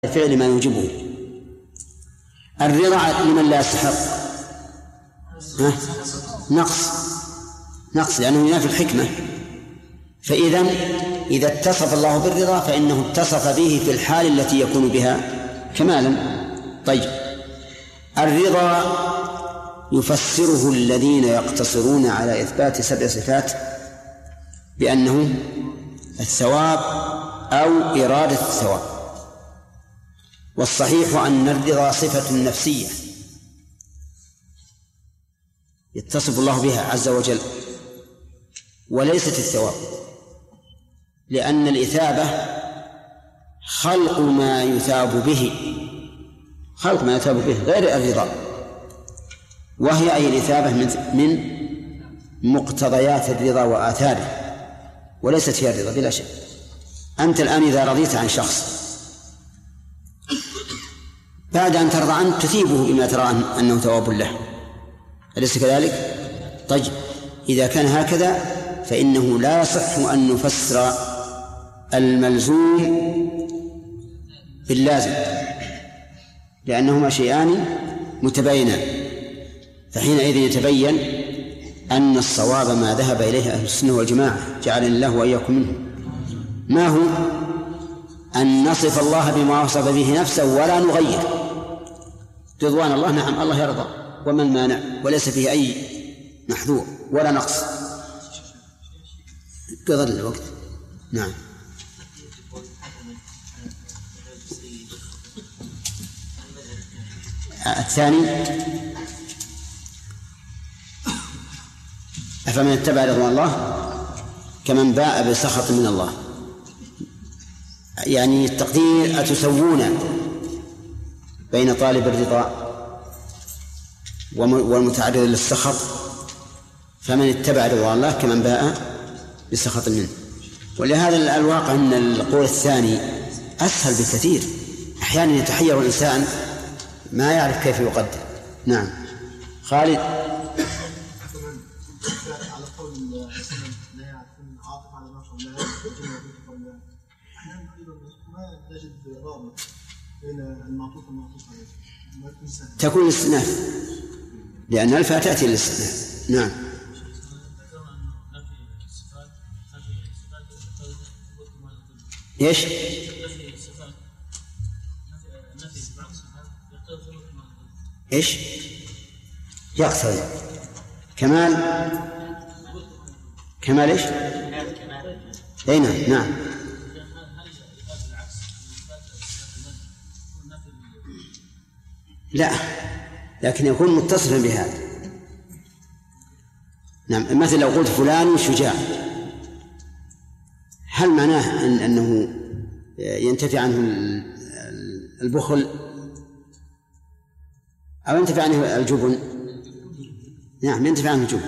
فعل ما يوجبه. الرضا لمن لا يستحق نقص لأنه ينافي الحكمة. إذا اتصف الله بالرضا فإنه اتصف به في الحال التي يكون بها كمالا. طيب، الرضا يفسره الذين يقتصرون على إثبات 7 صفات بأنه الثواب أو إرادة الثواب، والصحيح أن الرضا صفة نفسية يتصف الله بها عز وجل وليست الثواب، لأن الإثابة خلق ما يثاب به غير الرضا، وهي أي الإثابة من مقتضيات الرضا وآثاره، وليست هي الرضا بلا شك. أنت الآن إذا رضيت عن شخص بعد أن ترضى عنه تثيبه بما ترى أنه ثواب له، أليس كذلك؟ طيب، إذا كان هكذا فإنه لا يصح أن نفسر الملزوم باللازم، لأنهما شيئان متباينان، فحينئذ يتبين أن الصواب ما ذهب إليه أهل السنة والجماعة جعلنا الله وإياكم منهم. ما هو؟ أن نصف الله بما وصف به نفسه ولا نغير. رضوان الله، نعم الله يرضى، وما المانع؟ وليس فيه أي محذور ولا نقص. قضى الوقت. نعم. الثاني: أفمن اتبع رضوان الله كمن باء بسخط من الله. يعني التقدير: أتسوون بين طالب الرضا والمتعرض للسخط؟ فمن اتبع رضوان الله كمن باء بسخط منه. ولهذا الواقع أن القول الثاني أسهل بكثير. أحيانا يتحير الإنسان ما يعرف كيف يقدر. نعم. خالد. على قول لا يعرفون عاطف على نفسه لا يعرفون ما نجد رابط بين المعطوف والمعطوف عليه. تكون الاستئناف، لأن الفاء تأتي للاستئناف. نعم. ايش؟ ايش؟ يقتضي كمال ايش؟ اي نعم. لا، لكن يكون متصفا بهذا. نعم. مثل لو قلت فلان شجاع، هل معناه أنه ينتفي عنه البخل أو ينتفي عنه الجبن؟ نعم، ينتفي عنه الجبن.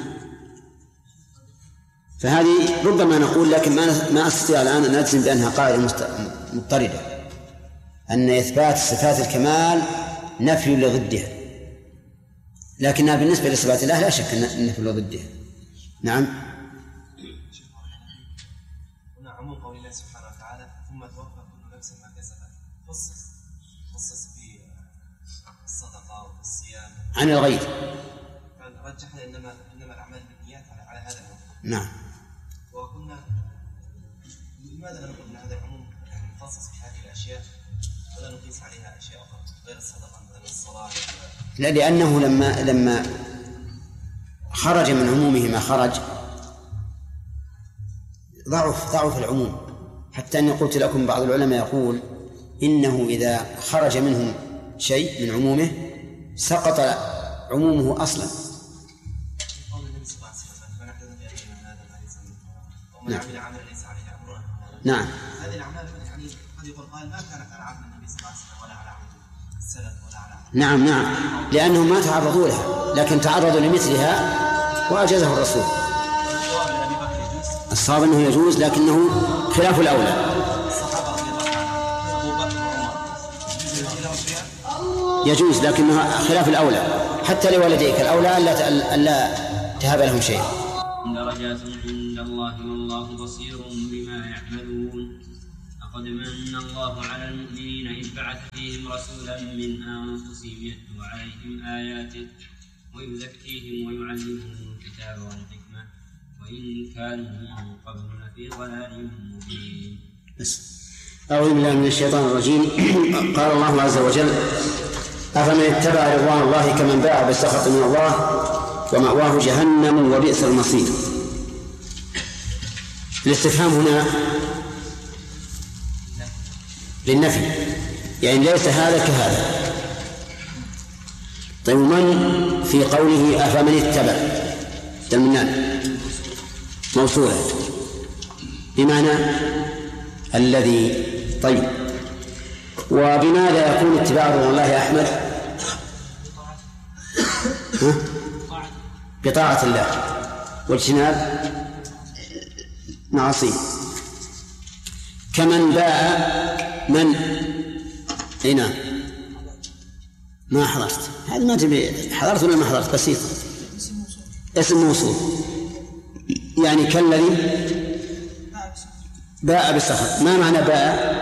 فهذه ربما نقول، لكن ما أستطيع الآن أن أجزم بأنها قاعدة مضطردة، أن إثبات صفات الكمال نفي لضدها، لكنها بالنسبة لصفات الله لا شك أن نفي لضدها. نعم. هنا عموم قول الله سبحانه وتعالى: ثم توفى كل نفس ما كسبت. خصص بالصدقة والصيام عن الغير، فرجحنا إنما الأعمال بالنيات على هذا العموم. نعم. وكنا لماذا لا نقول أن هذا العموم مخصص بهذه الأشياء ولا نقيس عليها أشياء أخرى غير الصدقة مثل الصلاة؟ لا، لأنه لما خرج من عمومه ما خرج ضعف العموم، حتى أني قلت لكم بعض العلماء يقول إنه إذا خرج منه شيء من عمومه سقط عمومه أصلا. نعم. هذه الأعمال يعني قد يقول قال ما كانت على عهد النبي صلى الله عليه وسلم ولا على عهد السلف ولا على عهد. نعم، لأنهم ما تعرضوا لها، لكن تعرضوا لمثلها وأجازه الرسول. الصواب أنه يجوز، لكنه خلاف الأولى. يجوز لكنه خلاف الأولى، حتى لوالديك الأولى ألا تهب لهم شيئا. درجات عند الله والله بصير بما يعملون. لقد من الله على المؤمنين إذ بعث فيهم رسولا من أنفسهم يتلو عليهم آياته ويزكيهم ويعلمهم الكتاب والحكمة وإن كانوا من قبل لفي ضلال مبين. أعوذ بالله من الشيطان الرجيم. قال الله عز وجل: أفمن اتبع رضوان الله كمن باع بالسخط من الله ومأواه جهنم وبئس المصير. الاستفهام هنا للنفي، يعني ليس هذا كهذا. طيب من في قوله أفمن اتبع المنان موصولة بمعنى الذي. طيب وبماذا يكون اتباع رضوان الله يا أحمد؟ بطاعة الله واجتناب معاصيه. كمن باع من هنا ما حضرت هذا، ما تبي حضرت ولا ما حضرت؟ بسيط، اسم موصول يعني كالذي باع بالسخط. ما معنى باع؟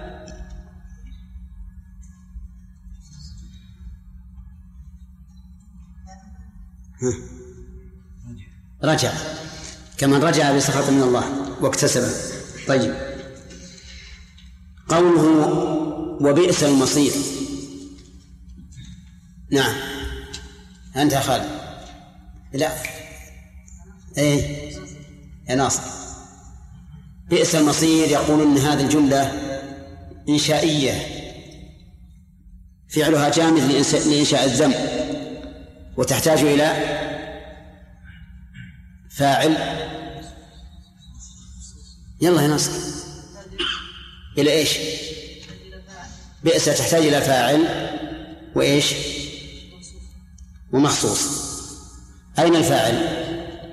رجع، كمن رجع بسخط من الله واكتسبه. طيب قوله وبئس المصير، نعم أنت يا خالد؟ لا إيه يا ناصر. بئس المصير يقول إن هذه الجملة إنشائية فعلها جامد لإنشاء الذنب وتحتاج إلى فاعل. يلا يا ناصر، إلى إيش؟ بئس تحتاج إلى فاعل وإيش؟ ومخصوص. أين الفاعل؟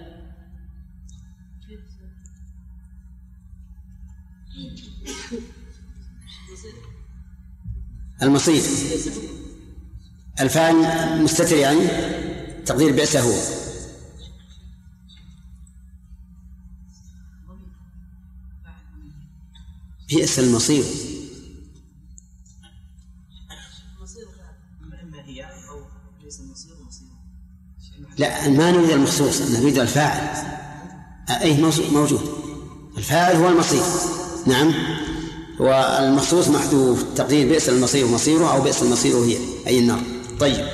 المصير. الفاعل مستتر يعني تقدير بئس هو. بئس المصير لا، ما نريد المخصوص، نريد الفاعل. أي موجود، الفاعل هو المصير. نعم، والمخصوص محذوف تقدير بئس المصير ومصيره أو بئس المصير هي أي النار. طيب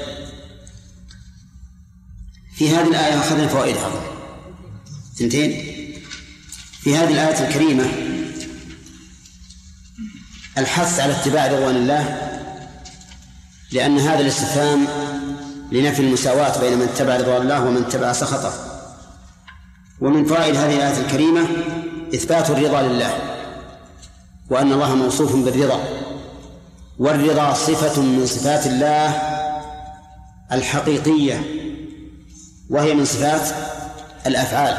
في هذه الآية أخذنا فوائد عظيمة ثنتين. في هذه الآية الكريمة الحث على اتباع رضوان الله، لأن هذا الاستفهام لنفي المساواة بين من اتبع رضوان الله ومن اتبع سخطه. ومن فوائد هذه الآية الكريمة إثبات الرضا لله، وأن الله موصوف بالرضا، والرضا صفة من صفات الله الحقيقية، وهي من صفات الأفعال،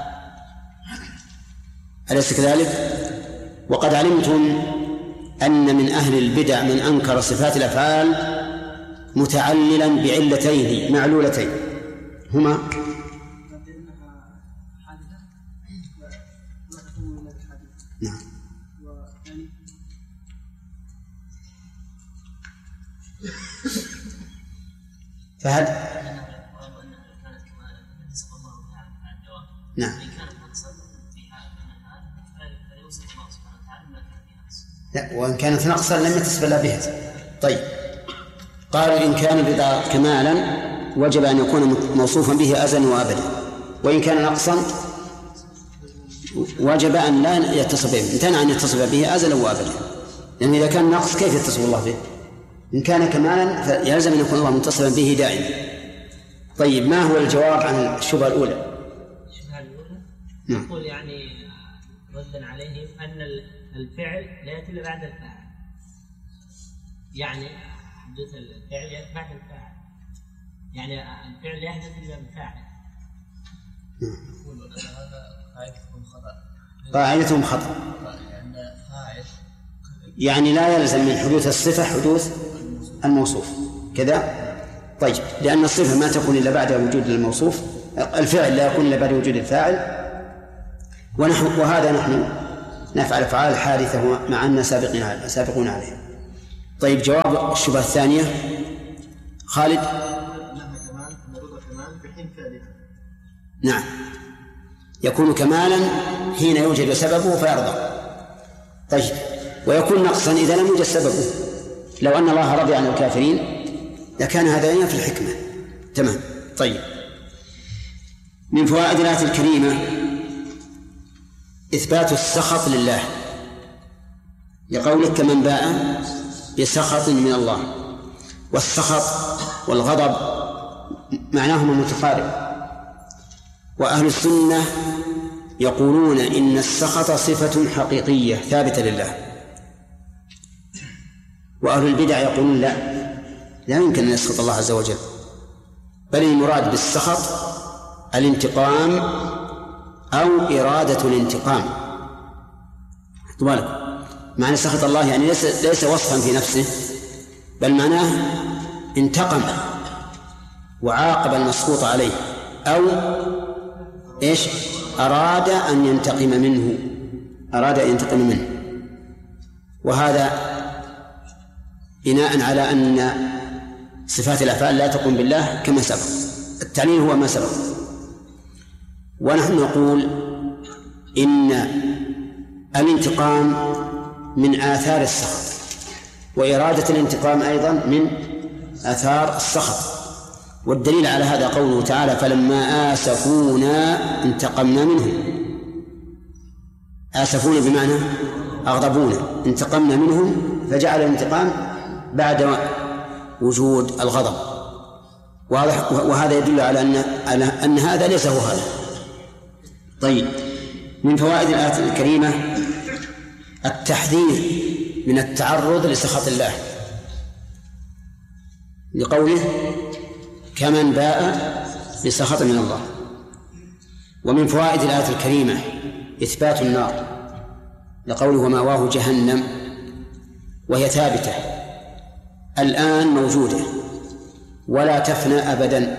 أليس كذلك؟ وقد علمتم أن من أهل البدع من أنكر صفات الأفعال متعللا بعلتين معلولتين، هما نعم فهد نعم لا، وإن كانت نقصا لم يتصف إلا بها. طيب قالوا إن كان الرضا كمالا وجب أن يكون موصوفا به أزلا وأبدا، وإن كان نقصا وجب أن لا يتصف به، امتنع أن يتصف به أزلا وأبدا، لأن إذا كان نقص كيف يتصف الله به؟ إن كان كمالا فيلزم أن يكون الله متصفا به دائما. طيب ما هو الجواب عن الشبهة الأولى؟ الشبهة الأولى نقول يعني ردا عليهم أن الفعل لا يأتي إلا بعد الفاعل، يعني حدوث الفعل يأتي بعد الفاعل، يعني الفعل لا يحدث إلا بالفاعل. يقول هذا قاعدتهم خطأ. قاعدتهم خطأ، يعني لا يلزم من حدوث الصفة حدوث الموصوف كذا. طيب لأن الصفة ما تكون إلا بعد وجود الموصوف، الفعل لا يكون إلا بعد وجود الفاعل، وهذا نحن نفعل أفعال حادثة مع أننا سابقون عليها. طيب جواب الشبهة الثانية خالد. نعم يكون كمالا حين يوجد سببه فيرضى. طيب ويكون نقصا إذا لم يوجد سببه. لو أن الله رضي عن الكافرين لكان هذا في الحكمة. تمام. طيب من فوائد الآية الكريمة إثبات السخط لله لقولك كمن باء بسخط من الله. والسخط والغضب معناهما متقارب. وأهل السنة يقولون إن السخط صفة حقيقية ثابتة لله. وأهل البدع يقولون لا يمكن أن يسخط الله عز وجل، بل المراد بالسخط الانتقام أو إرادة الانتقام. معنى سخط الله يعني ليس وصفا في نفسه، بل معناه انتقم وعاقب المسخوط عليه، أو أراد أن ينتقم منه. وهذا بناء على أن صفات الأفعال لا تقوم بالله كما سبق. التعليل هو ما سبق. ونحن نقول إن الانتقام من آثار السخط، وإرادة الانتقام أيضا من آثار السخط. والدليل على هذا قوله تعالى فلما آسفونا انتقمنا منهم. آسفونا بمعنى أغضبونا، انتقمنا منهم، فجعل الانتقام بعد وجود الغضب. وهذا يدل على أن هذا ليس هو هذا. طيب من فوائد الآية الكريمة التحذير من التعرض لسخط الله لقوله كمن باء بسخط من الله. ومن فوائد الآية الكريمة إثبات النار لقوله ومأواه جهنم، وهي ثابتة الآن موجودة ولا تفنى أبدا،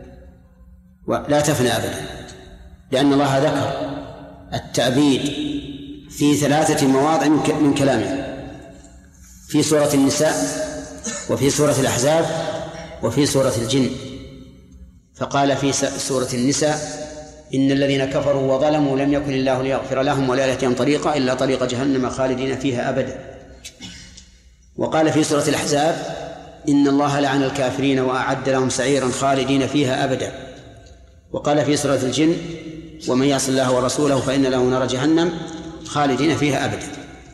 لأن الله ذكر التأبيد في 3 مواضع من كلامه، في سورة النساء وفي سورة الأحزاب وفي سورة الجن. فقال في سورة النساء إن الذين كفروا وظلموا لم يكن الله ليغفر لهم ولا يهديهم طريقا إلا طريق جهنم خالدين فيها أبدا. وقال في سورة الأحزاب إن الله لعن الكافرين وأعد لهم سعيرا خالدين فيها أبدا. وقال في سورة الجن ومن يعص الله ورسوله فإن له نار جهنم خالدين فيها أبدا.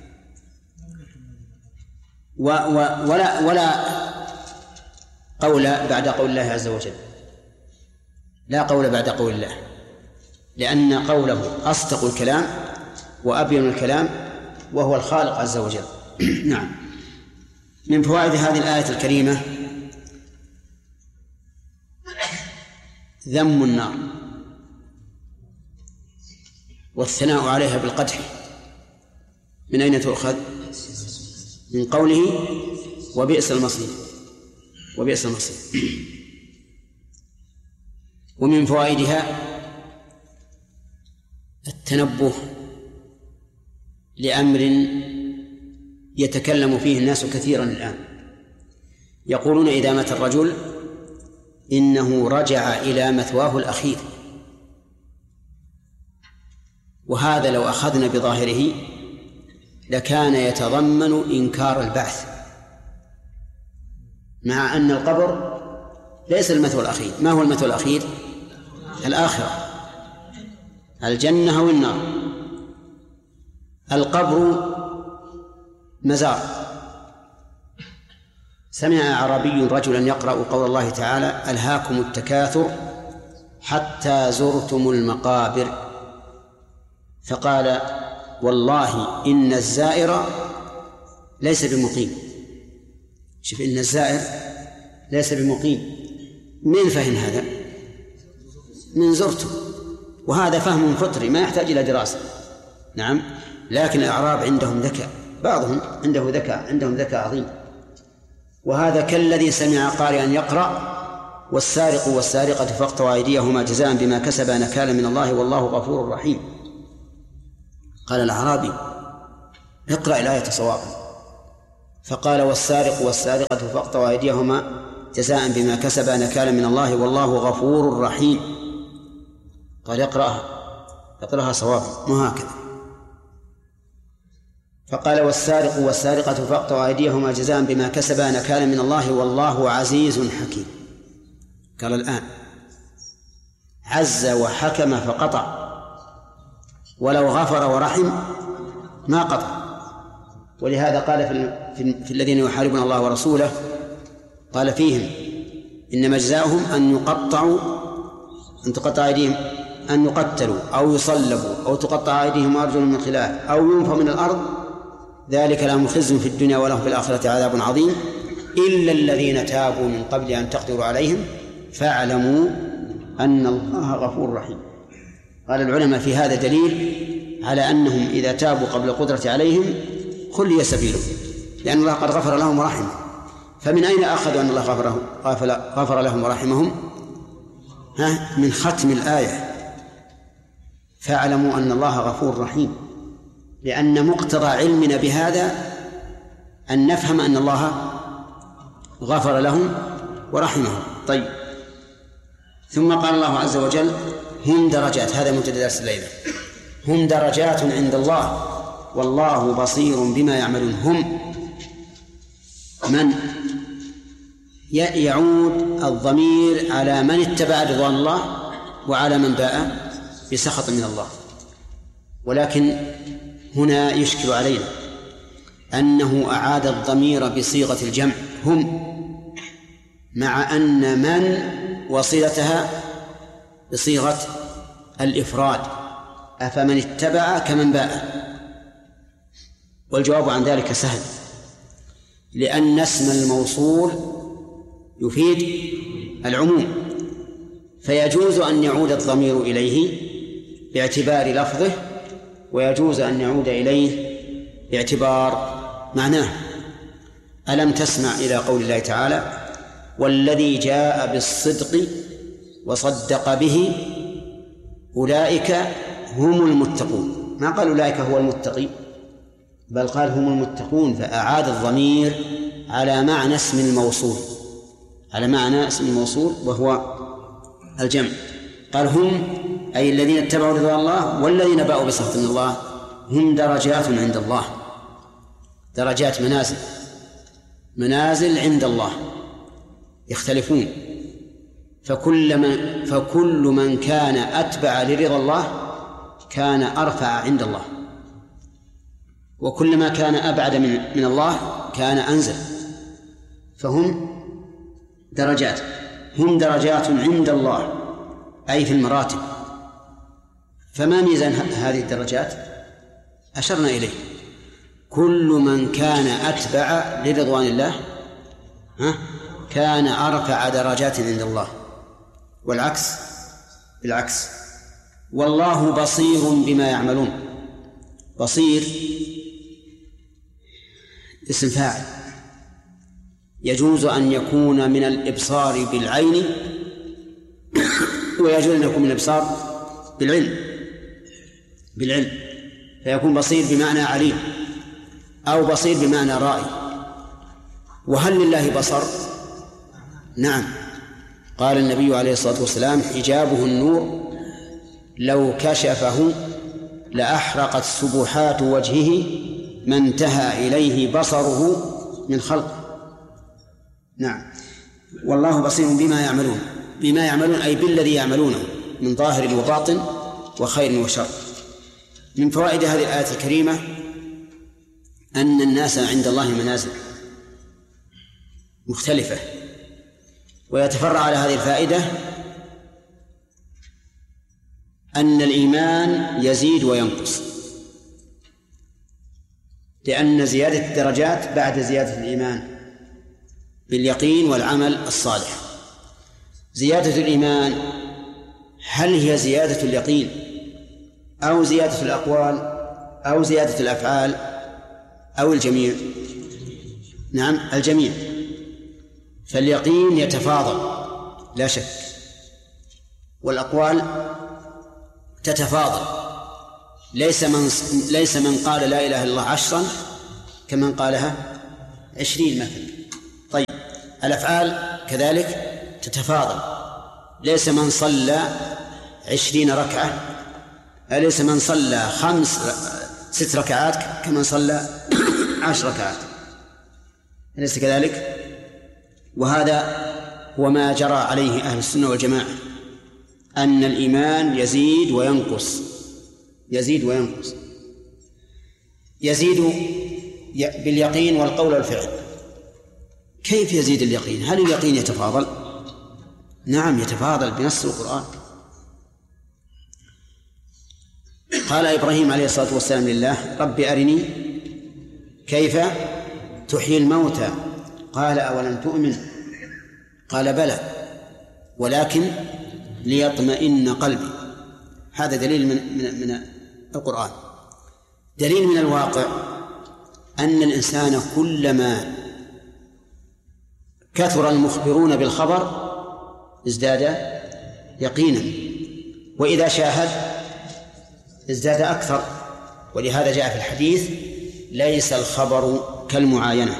ولا قول بعد قول الله عز وجل، لا قول بعد قول الله، لأن قوله أصدق الكلام وأبين الكلام وهو الخالق عز وجل. نعم. من فوائد هذه الآية الكريمة ذم النار والثناء عليها بالقدح. من أين تؤخذ؟ من قوله وبئس المصير. ومن فوائدها التنبه لأمر يتكلم فيه الناس كثيرا الآن. يقولون إذا مات الرجل إنه رجع إلى مثواه الأخير، وهذا لو أخذنا بظاهره لكان يتضمن إنكار البعث، مع أن القبر ليس المثوى الأخير. ما هو المثوى الأخير؟ الآخرة، الجنة أو النار. القبر مزار. سمع أعرابي رجلا يقرأ قول الله تعالى ألهاكم التكاثر حتى زرتم المقابر، فقال والله إن الزائر ليس بمقيم. شوف، إن الزائر ليس بمقيم، من فهم هذا؟ من زرته، وهذا فهم فطري ما يحتاج إلى دراسة. نعم، لكن الأعراب عندهم ذكاء، بعضهم عندهم ذكاء عظيم. وهذا كالذي سمع قارئا يقرأ والسارق والسارقة فاقطعوا أيديهما جزاء بما كسبا نكالا من الله والله غفور رحيم. قال الأعرابي اقرأ الآية صوابا. فقال والسارق والسارقة فاقطعوا أيديهما جزاء بما كسبا نكالا من الله والله غفور رحيم. قال اقرأها صوابا مو هكذا. فقال والسارق والسارقة فاقطعوا أيديهما جزاء بما كسبا نكالا من الله والله عزيز حكيم. قال الآن عز وحكم فقطع، ولو غفر ورحم ما قطع. ولهذا قال في الذين يحاربون الله ورسوله قال فيهم إنما جزاؤهم أن تقطع أيديهم، أن يقتلوا أو يصلبوا أو تقطع أيديهم وأرجلهم من خلاف أو ينفوا من الأرض، ذلك لهم خزي في الدنيا ولهم في الآخرة عذاب عظيم إلا الذين تابوا من قبل أن تقدروا عليهم فاعلموا أن الله غفور رحيم. قال العلماء في هذا دليل على أنهم إذا تابوا قبل القدرة عليهم خلي سبيلهم، لأن الله قد غفر لهم ورحمهم. فمن أين أخذوا أن الله غفر لهم ورحمهم؟ من ختم الآية فاعلموا أن الله غفور رحيم، لأن مقتضى علمنا بهذا أن نفهم أن الله غفر لهم ورحمهم. طيب، ثم قال الله عز وجل هم درجات، هذا منتدى درس الليلة، هم درجات عند الله والله بصير بما يعملون. هم من يعود الضمير على من اتبع رضوان الله وعلى من باء بسخط من الله. ولكن هنا يشكل علينا أنه أعاد الضمير بصيغة الجمع هم، مع أن من وصلتها بصيغة الإفراد أفمن اتبع كمن باء. والجواب عن ذلك سهل، لأن اسم الموصول يفيد العموم، فيجوز أن يعود الضمير إليه باعتبار لفظه، ويجوز أن يعود إليه باعتبار معناه. ألم تسمع إلى قول الله تعالى والذي جاء بالصدق وصدق به أولئك هم المتقون. ما قال أولئك هو المتقي، بل قال هم المتقون، فأعاد الضمير على معنى اسم الموصول، على معنى اسم الموصول وهو الجمع. قال هم أي الذين اتبعوا رضوان الله والذين باءوا بسخط من الله هم درجات عند الله. درجات منازل عند الله يختلفون، فكل من كان أتبع لرضا الله كان أرفع عند الله، وكل ما كان أبعد من الله كان أنزل. فهم درجات، هم درجات عند الله أي في المراتب. فما ميزان هذه الدرجات؟ أشرنا إليه كل من كان أتبع لرضوان الله كان أرفع درجات عند الله، والعكس بالعكس. والله بصير بما يعملون. بصير اسم فاعل، يجوز أن يكون من الإبصار بالعين ويجوز أن يكون من الإبصار بالعلم، فيكون بصير بمعنى عليم أو بصير بمعنى رائي. وهل لله بصر؟ نعم. قال النبي عليه الصلاة والسلام حجابه النور لو كشفه لأحرقت سبحات وجهه ما انتهى إليه بصره من خلق. نعم. والله بصير بما يعملون. بما يعملون أي بالذي يعملونه من ظاهر وباطن وخير وشر. من فوائد هذه الآية الكريمة أن الناس عند الله منازل مختلفة، ويتفرع على هذه الفائدة أن الإيمان يزيد وينقص، لأن زيادة الدرجات بعد زيادة الإيمان باليقين والعمل الصالح. زيادة الإيمان هل هي زيادة اليقين أو زيادة الأقوال أو زيادة الأفعال أو الجميع؟ نعم الجميع. فاليقين يتفاضل لا شك، والأقوال تتفاضل، ليس من قال لا إله إلا الله 10 كمن قالها 20 مثلا. طيب الأفعال كذلك تتفاضل، ليس من صلى 20 ركعة، ليس من صلى 6 ركعات كمن صلى 10 ركعات، أليس كذلك؟ وهذا هو ما جرى عليه أهل السنة والجماعة، أن الإيمان يزيد وينقص، يزيد وينقص، يزيد باليقين والقول والفعل. كيف يزيد اليقين؟ هل اليقين يتفاضل؟ نعم يتفاضل بنص القرآن. قال إبراهيم عليه الصلاة والسلام لله: رب أرني كيف تحيي الموتى، قال أولم تؤمن، قال بلى ولكن ليطمئن قلبي. هذا دليل من القرآن. دليل من الواقع أن الإنسان كلما كثر المخبرون بالخبر ازداد يقينا، وإذا شاهد ازداد أكثر. ولهذا جاء في الحديث: ليس الخبر كالمعاينة.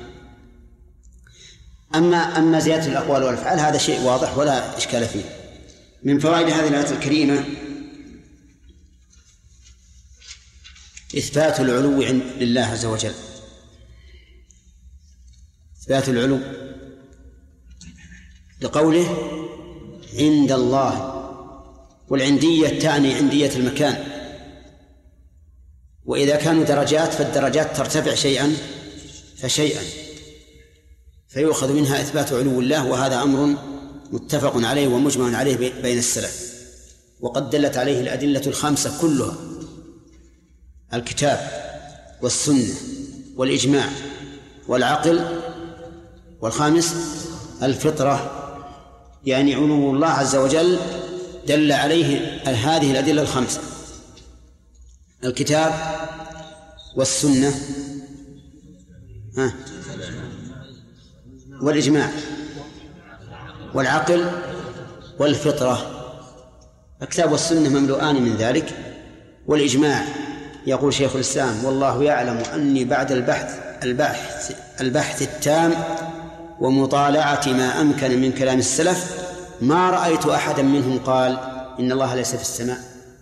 أما زيادة الأقوال والأفعال هذا شيء واضح ولا إشكال فيه. من فوائد هذه الآية الكريمة إثبات العلو لله عز وجل، إثبات العلو لقوله عند الله، والعندية تعني عندية المكان، وإذا كانوا درجات فالدرجات ترتفع شيئا فشيئا، فيؤخذ منها إثبات علو الله، وهذا أمر متفق عليه ومجمع عليه بين السلف، وقد دلت عليه الأدلة الخمسة كلها: الكتاب والسنة والإجماع والعقل، والخامس الفطرة. يعني علو الله عز وجل دل عليه هذه الأدلة الخمسة: الكتاب والسنة والإجماع والعقل والفطرة. الكتاب والسنة مملوءان من ذلك، والإجماع يقول شيخ الإسلام: والله يعلم أني بعد البحث التام ومطالعة ما أمكن من كلام السلف ما رأيت أحدا منهم قال إن الله ليس في السماء.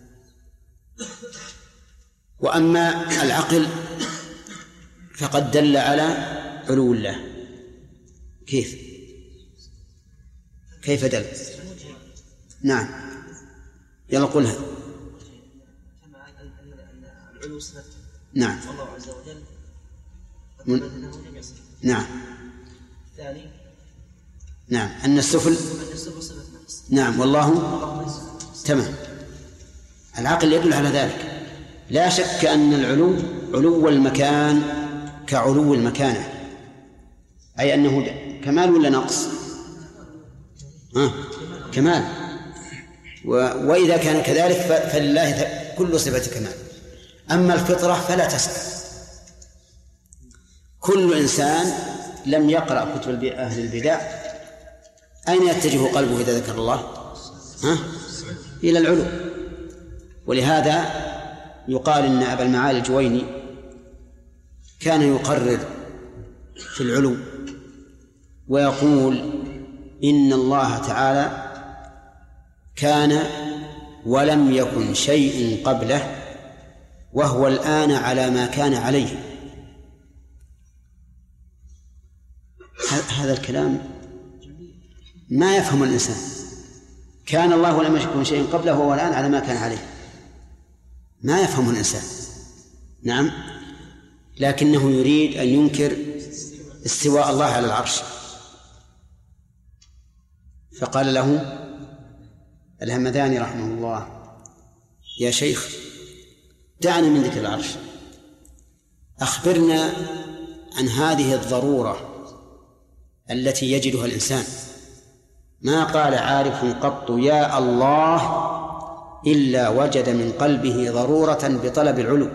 وأما العقل فقد دل على علو الله. كيف دل؟ نعم يلا قلها. كما أن العلو صفته. نعم. والله عز وجل نعم. الثاني نعم أن السفل صفة نقص. نعم والله تمام. العقل يدل على ذلك. لا شك أن العلو علو المكان كعلو المكانة، أي أنه كمال ولا نقص؟ كمال. وإذا كان كذلك فلله كل صفة كمال. أما الفطرة فلا تسأل. كل إنسان لم يقرأ كتب أهل البدع أين يتجه قلبه إذا ذكر الله؟ إلى العلو. ولهذا يقال إن أبا المعالي الجويني كان يقرر في العلو ويقول إن الله تعالى كان ولم يكن شيء قبله وهو الآن على ما كان عليه. هذا الكلام ما يفهم الإنسان. كان الله ولم يكن شيء قبله وهو الآن على ما كان عليه، ما يفهم الإنسان. نعم، لكنه يريد أن ينكر استواء الله على العرش، فقال له الهمذاني رحمه الله: يا شيخ دعنا من ذكر العرش، أخبرنا عن هذه الضرورة التي يجدها الإنسان. ما قال عارف قط يا الله إلا وجد من قلبه ضرورة بطلب العلو.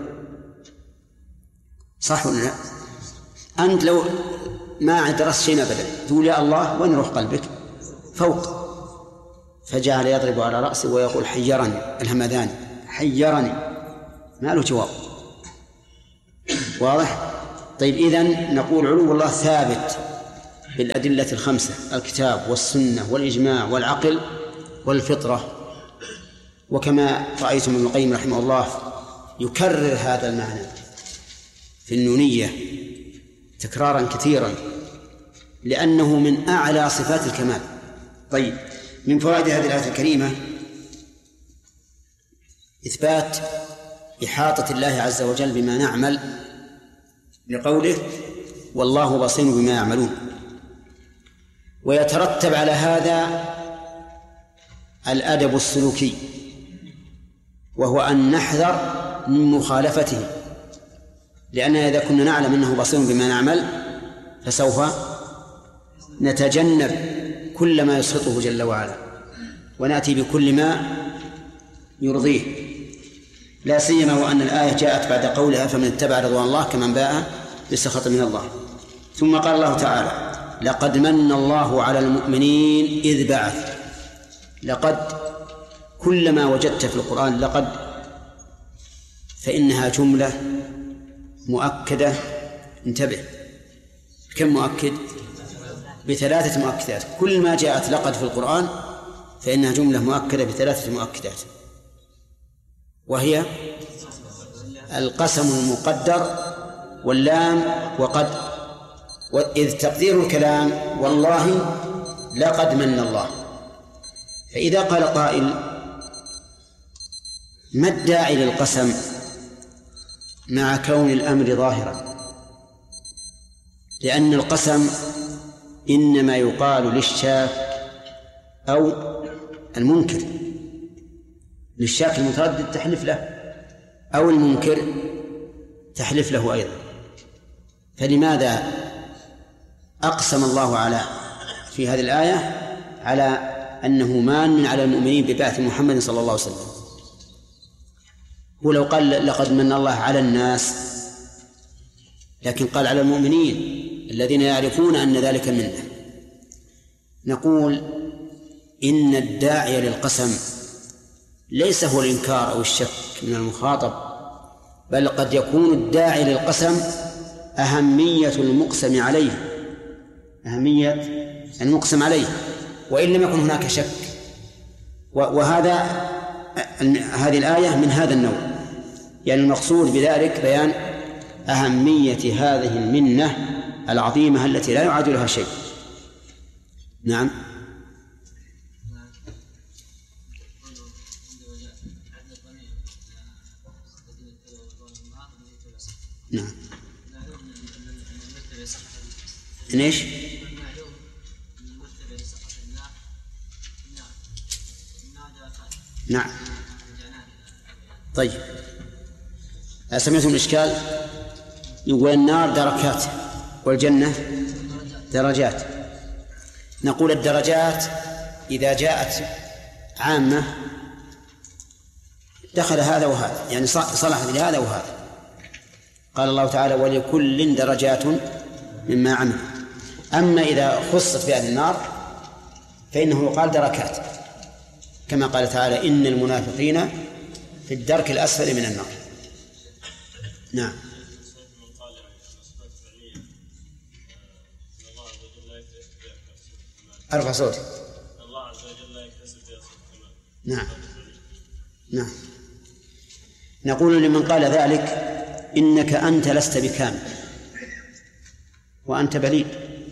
صح ولا لا؟ أنت لو ما درست شيء أبدا تقول يا الله، وين يروح قلبك؟ فوق. فجعل يضرب على رأسه ويقول حيرني الهمذاني، حيرني. ما له جواب. واضح؟ طيب إذن نقول علو الله ثابت بالأدلة الخمسة: الكتاب والسنة والإجماع والعقل والفطرة. وكما رأيتم ابن القيم رحمه الله يكرر هذا المعنى في النونية تكرارا كثيرا لأنه من أعلى صفات الكمال. طيب، من فوائد هذه الآية الكريمة إثبات إحاطة الله عز وجل بما نعمل لقوله: والله بصير بما يعملون. ويترتب على هذا الأدب السلوكي، وهو أن نحذر من مخالفته، لأننا إذا كنا نعلم أنه بصير بما نعمل فسوف نتجنب كل ما يسخطه جل وعلا ونأتي بكل ما يرضيه، لا سيما وأن الآية جاءت بعد قولها: فمن اتبع رضوان الله كمن باء بسخط من الله. ثم قال الله تعالى: لقد من الله على المؤمنين إذ بعث. لقد، كلما وجدت في القرآن لقد فإنها جملة مؤكدة. انتبه، كم مؤكد؟ بثلاثة مؤكدات. كل ما جاءت لقد في القرآن فإنها جملة مؤكدة بثلاثة مؤكدات، وهي القسم المقدر واللام وقد. وإذ تقدير الكلام: والله لقد من الله. فإذا قال قائل: ما الداعي للقسم مع كون الأمر ظاهرا؟ لأن القسم إنما يقال للشاك أو المنكر. للشاك المتردد تحلف له، أو المنكر تحلف له أيضا. فلماذا أقسم الله في هذه الآية على أنه مان على المؤمنين ببعث محمد صلى الله عليه وسلم؟ ولو قال لقد من الله على الناس، لكن قال على المؤمنين الذين يعرفون أن ذلك منه. نقول إن الداعي للقسم ليس هو الإنكار أو الشك من المخاطب، بل قد يكون الداعي للقسم أهمية المقسم عليه، أهمية المقسم عليه، وإن لم يكن هناك شك. هذه الآية من هذا النوع، يعني المقصود بذلك بيان أهمية هذه المنة العظيمة التي لا يعادلها شيء. نعم. نعم. ليش؟ نعم. طيب، سمعتم الإشكال؟ يقول النار دركات والجنة درجات. نقول الدرجات إذا جاءت عامة دخل هذا وهذا، يعني صلح لهذا وهذا. قال الله تعالى: ولكل درجات مما عمل. أما إذا خصت بهذه النار فإنه يقال دركات، كما قال تعالى: إن المنافقين في الدرك الأسفل من النار. نعم. أرفع صوتي. الله عز وجل لا يكتسب بها صفة الكمال. نعم. نعم. نقول لمن قال ذلك: إنك أنت لست بكامل وأنت بليد.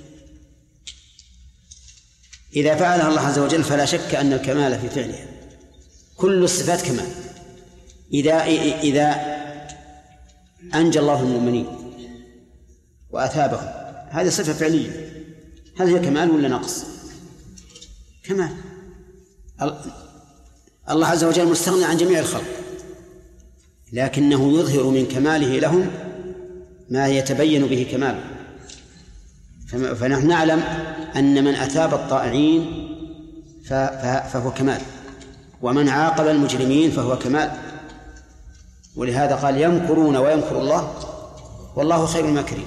إذا فعلها الله عز وجل فلا شك أن الكمال في فعلها، كل الصفات كمال. إذا أنجى الله المؤمنين وأثابهم، هذه صفة فعلية، هل هي كمال ولا نقص؟ كمال. الله عز وجل مستغني عن جميع الخلق، لكنه يظهر من كماله لهم ما يتبين به كماله. فنحن نعلم أن من أثاب الطائعين فهو كمال، ومن عاقب المجرمين فهو كمال. ولهذا قال: يمكرون ويمكر الله والله خير الماكرين.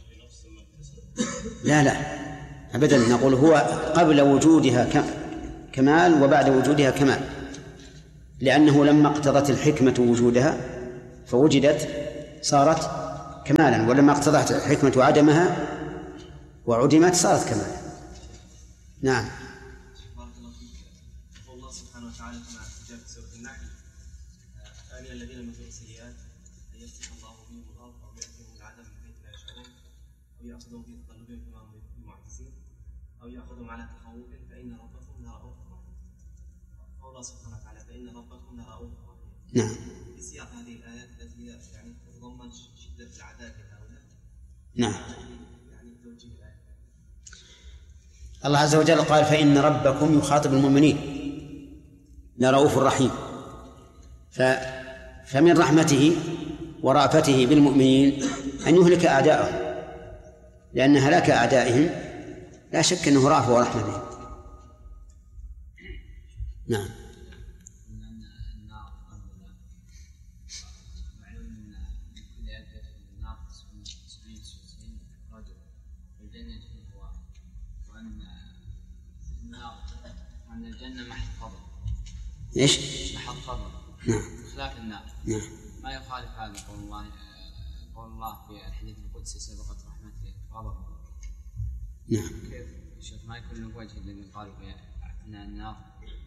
لا أبدا، نقول هو قبل وجودها كمال وبعد وجودها كمال، لأنه لما اقتضت الحكمة وجودها فوجدت صارت كمالا، ولما اقتضت الحكمة عدمها وعدمت صارت كمالا. نعم. بارك الله فيك. يقول الله سبحانه وتعالى كما جاء في سورة النحل: أولئك الذين مكروا السيئات أن يفتح الله بهم الأرض أو يأتيهم العذاب من حيث لا يشعرون أو يأخذهم في تقلبهم فما هم بمعجزين أو يأخذهم على تخوف فإن ربكم لرؤوف رحيم. قول الله سبحانه وتعالى: فإن ربكم لرؤوف رحيم. نعم. في سياق هذه الآيات التي هي يعني تتضمن شدة العذاب لهؤلاء. نعم. الله عز وجل قال: فإن ربكم، يخاطب المؤمنين، لرؤوف رحيم. فمن رحمته ورأفته بالمؤمنين أن يهلك أعداءهم، لأن هلاك أعدائهم لا شك أنه رأفة ورحمة بهم. نعم. أن الجنة محض فضل. إيش؟ محض فضل. نعم. بخلاف النار. نعم. ما يخالف هذا قول الله في الحديث القدسي: سبقت رحمتي غضب. نعم. كيف شوف ما يكون له وجه الذي قالوا أن النار.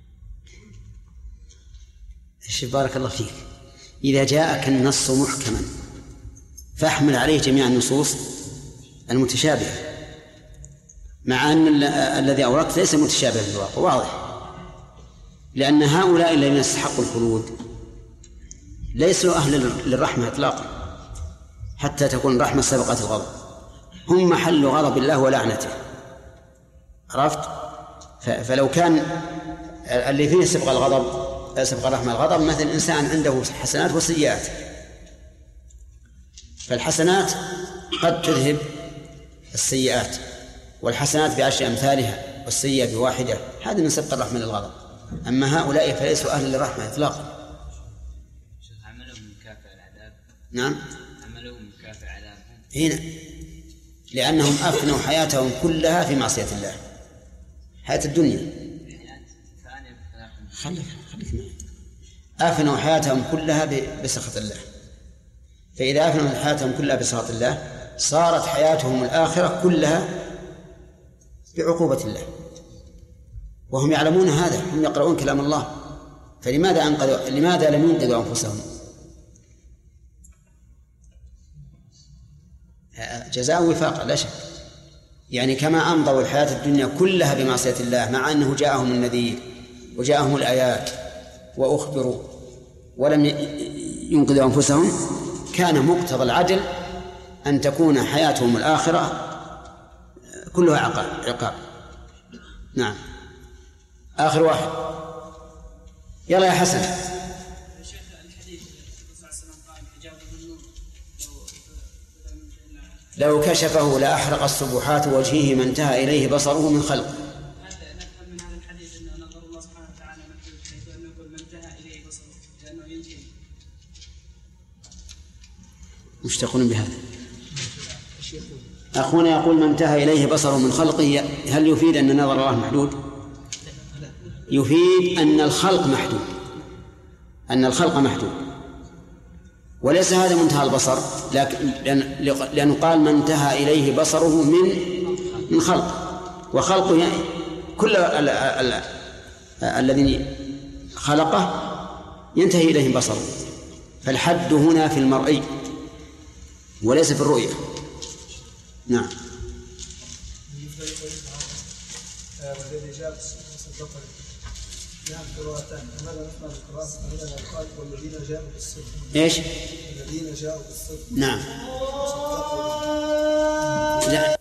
بارك الله فيك. إذا جاءك النص محكما فاحمل عليه جميع النصوص المتشابهة، مع أن الذي أوردت ليس متشابه في الواقع، واضح، لأن هؤلاء الذين يستحقوا الخلود ليسوا أهل للرحمة إطلاقا حتى تكون الرحمة سبقت الغضب، هم محل غضب الله ولعنته. عرفت؟ فلو كان اللي فيه سبق الغضب، سبق الرحمة الغضب، مثل إنسان عنده حسنات وسيئات، فالحسنات قد تذهب السيئات، والحسنات بعشر أمثالها والسيئة بواحدة، هذا من سبق الرحمة للغضب. أما هؤلاء فليسوا أهل للرحمة إطلاقا. عملهم مكافئ العذاب. نعم. عملهم مكافئ العذاب هنا، لأنهم أفنوا حياتهم كلها في معصية الله، حياة الدنيا. خليك معي. أفنوا حياتهم كلها بسخط الله، فإذا أفنوا حياتهم كلها بسخط الله صارت حياتهم الآخرة كلها بعقوبة الله، وهم يعلمون هذا، هم يقرؤون كلام الله، لماذا لم ينقذوا أنفسهم؟ جزاء وفاق لا شك، يعني كما أمضوا الحياة الدنيا كلها بمعصية الله مع أنه جاءهم النذير وجاءهم الآيات وأخبروا ولم ينقذوا أنفسهم، كان مقتضى العدل أن تكون حياتهم الآخرة كلها عقاب. نعم. آخر واحد، يلا يا حسن. شيخ الحديث صلى الله عليه وسلم قال: حجاب النور لو كشفه لأحرق السبحات وجهه ما انتهى إليه بصره من خلق. هذا نفهم من هذا الحديث أن نظر الله سبحانه وتعالى محدود، حيث أنه يقول: ما انتهى إليه بصره، لأنه ينتهي. مش تقولون بهذا؟ أخونا يقول: ما انتهى إليه بصره من خلقه، هل يفيد أن نظر الله محدود؟ يفيد أن الخلق محدود، وليس هذا منتهى البصر، لأنه قال: ما انتهى إليه بصره من خلق، وخلقه يعني كل الذي خلقه ينتهي إليه بصره، فالحد هنا في المرئي وليس في الرؤية. نعم. والذي جاء بالصدق نعم قراءتان، هذا نسمع القراءة هنا قال: والذين جاءوا بالصدق. ايش؟ الذين جاءوا بالصدق. نعم. لا،